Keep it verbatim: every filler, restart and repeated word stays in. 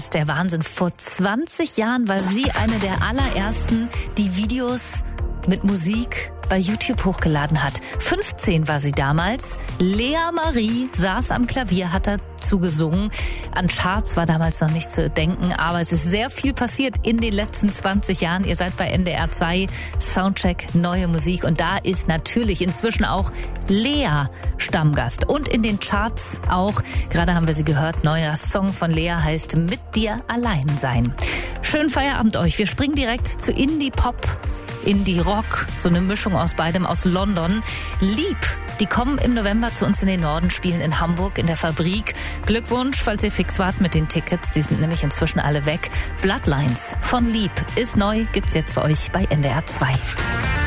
Das ist der Wahnsinn. Vor zwanzig Jahren war sie eine der allerersten, die Videos mit Musik bei YouTube hochgeladen hat. fünfzehn war sie damals. Lea Marie saß am Klavier, hat dazu gesungen. An Charts war damals noch nicht zu denken, aber es ist sehr viel passiert in den letzten zwanzig Jahren. Ihr seid bei N D R zwei, Soundcheck, neue Musik, und da ist natürlich inzwischen auch Lea Stammgast. Und in den Charts auch, gerade haben wir sie gehört, neuer Song von Lea heißt Mit dir allein sein. Schönen Feierabend euch. Wir springen direkt zu Indie-Pop, Indie-Rock, so eine Mischung aus beidem, aus London. Lieb, die kommen im November zu uns in den Norden, spielen in Hamburg in der Fabrik. Glückwunsch, falls ihr fix wart mit den Tickets, die sind nämlich inzwischen alle weg. Bloodlines von Lieb ist neu, gibt's jetzt für euch bei N D R zwei.